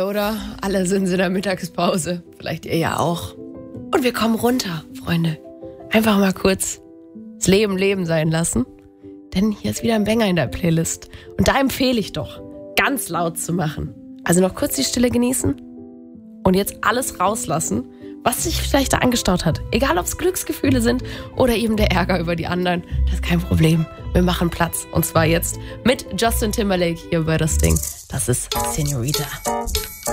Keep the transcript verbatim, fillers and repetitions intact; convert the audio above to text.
oder? Alle sind in der Mittagspause. Vielleicht ihr ja auch. Und wir kommen runter, Freunde. Einfach mal kurz das Leben Leben sein lassen. Denn hier ist wieder ein Banger in der Playlist. Und da empfehle ich doch, ganz laut zu machen. Also noch kurz die Stille genießen und jetzt alles rauslassen, was sich vielleicht da angestaut hat. Egal, ob es Glücksgefühle sind oder eben der Ärger über die anderen. Das ist kein Problem. Wir machen Platz. Und zwar jetzt mit Justin Timberlake hier bei das Ding. Das ist Senorita.